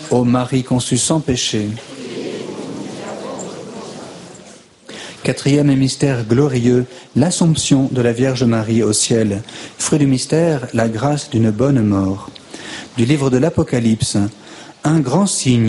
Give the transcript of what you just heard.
Ô Marie conçue sans péché. Quatrième mystère glorieux, l'Assomption de la Vierge Marie au ciel. Fruit du mystère, la grâce d'une bonne mort. Du livre de l'Apocalypse, un grand signe